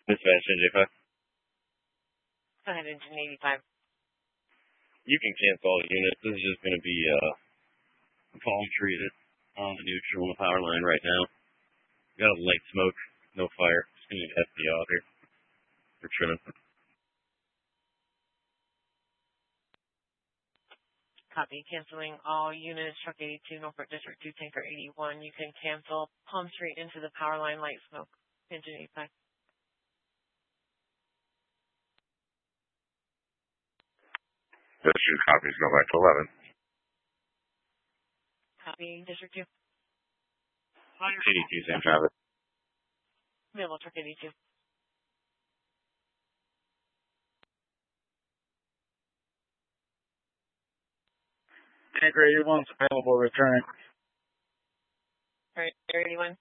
Dispatch NJ5. Go ahead, engine 85. You can cancel all units. This is just going to be palm treated on the neutral on the power line right now. Got a light smoke, no fire. Just going to need FD out here for trimming. Copy. Canceling all units. Truck 82, Norfolk District 2, Tanker 81. You can cancel Palm Street into the power line, light smoke. Engine 85. District copies, go back to 11. Copy. District 2. 82, same traffic. Available, truck 82. Tanker 81 is available, returning. Alright, Tanker 81.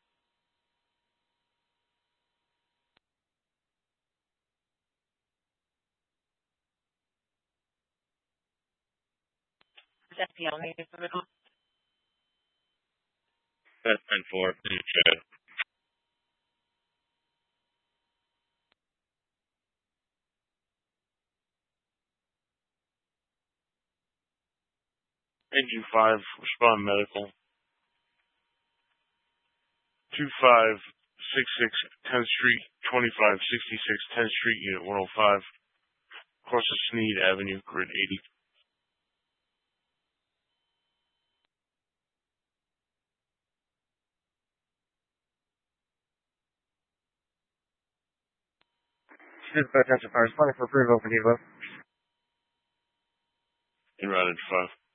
Is FPL needed for the call? That's 10-4. Neutral. Engine 5, respond medical. 2566 10th Street, 2566 10th Street, Unit 105. Across the Sneed Avenue, grid 80. Dispatch engine 5, responding for approval for Devo. En route 5.